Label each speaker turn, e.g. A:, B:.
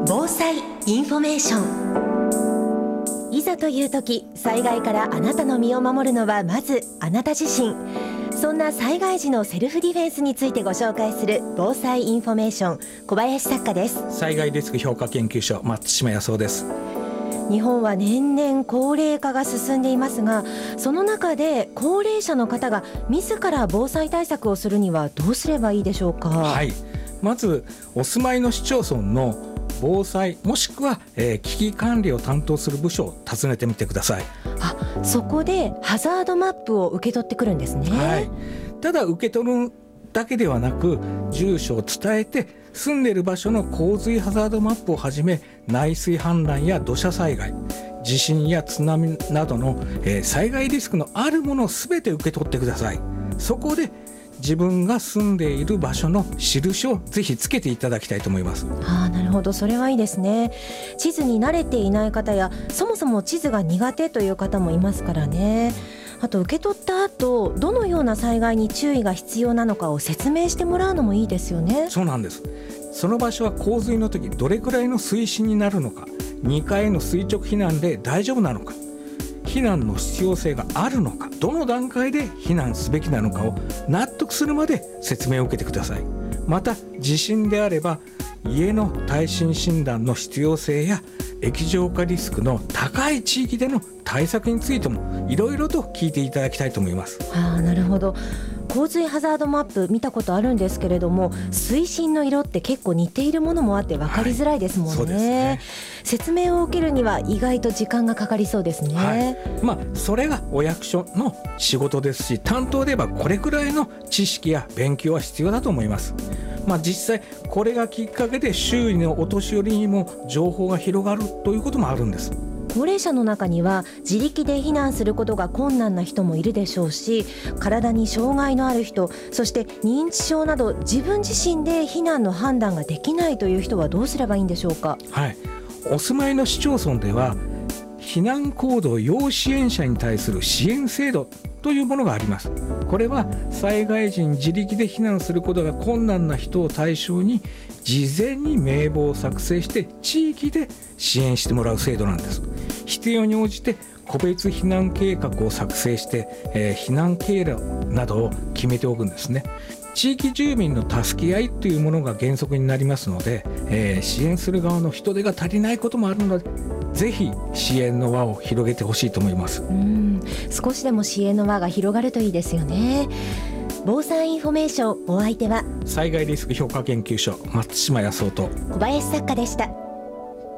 A: 防災インフォメーション。いざという時、災害からあなたの身を守るのはまずあなた自身。そんな災害時のセルフディフェンスについてご紹介する防災インフォメーション、小林作家です。
B: 災害リスク評価研究所、松島康夫です。
A: 日本は年々高齢化が進んでいますが、その中で高齢者の方が自ら防災対策をするにはどうすればいいでしょうか。
B: はい、まずお住まいの市町村の防災もしくは、危機管理を担当する部署を訪ねてみてください。
A: そこでハザードマップを受け取ってくるんですね。
B: はい、ただ受け取るだけではなく、住所を伝えて住んでいる場所の洪水ハザードマップをはじめ、内水氾濫や土砂災害、地震や津波などの、災害リスクのあるものをすべて受け取ってください。そこで自分が住んでいる場所の印をぜひつけていただきたいと思います。
A: なるほど、それはいいですね。地図に慣れていない方や、そもそも地図が苦手という方もいますからね。あと、受け取った後、どのような災害に注意が必要なのかを説明してもらうのもいいですよね。
B: そうなんです。その場所は洪水の時どれくらいの水深になるのか、2階への垂直避難で大丈夫なのか、避難の必要性があるのか、どの段階で避難すべきなのかを納得するまで説明を受けてください。また、地震であれば家の耐震診断の必要性や液状化リスクの高い地域での対策についてもいろいろと聞いていただきたいと思います。
A: なるほど。洪水ハザードマップ見たことあるんですけれども、水深の色って結構似ているものもあって分かりづらいですもんね。
B: そうですね。
A: 説明を受けるには意外と時間がかかりそうですね。
B: それがお役所の仕事ですし、担当で言えばこれくらいの知識や勉強は必要だと思います。実際これがきっかけで周囲のお年寄りにも情報が広がるということもあるんです。
A: 高齢者の中には自力で避難することが困難な人もいるでしょうし、体に障害のある人、そして認知症など自分自身で避難の判断ができないという人はどうすればいいんでしょうか。
B: はい、お住まいの市町村では避難行動要支援者に対する支援制度というものがあります。これは災害時に自力で避難することが困難な人を対象に事前に名簿を作成して地域で支援してもらう制度なんです。必要に応じて個別避難計画を作成して、避難経路などを決めておくんですね。地域住民の助け合いというものが原則になりますので、支援する側の人手が足りないこともあるので、ぜひ支援の輪を広げてほしいと思います。
A: 少しでも支援の輪が広がるといいですよね。防災インフォメーション、お相手は
B: 災害リスク評価研究所、松島康夫と
A: 小林作家でした。